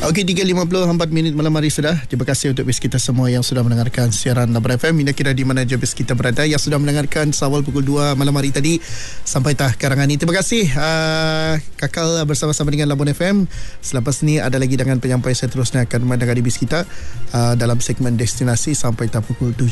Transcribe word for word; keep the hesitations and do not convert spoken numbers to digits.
Okey, tiga lima puluh empat minit malam hari sudah. Terima kasih untuk bis kita semua yang sudah mendengarkan siaran Labra F M. Minda kira di mana je bis kita berada, yang sudah mendengarkan awal pukul dua malam hari tadi sampai tah karangan ini. Terima kasih. Uh, kakal bersama-sama dengan Labun F M. Selepas ni ada lagi dengan penyampaian seterusnya akan mendengar di bis kita uh, dalam segmen destinasi sampai tah pukul tujuh.